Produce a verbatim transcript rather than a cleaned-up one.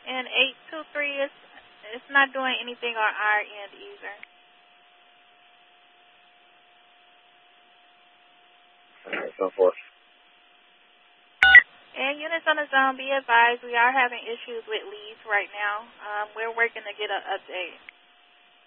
And eight two three is it's not doing anything on our end either. Alright, so forth. And units on the zone, be advised, we are having issues with leads right now. Um, we're working to get an update.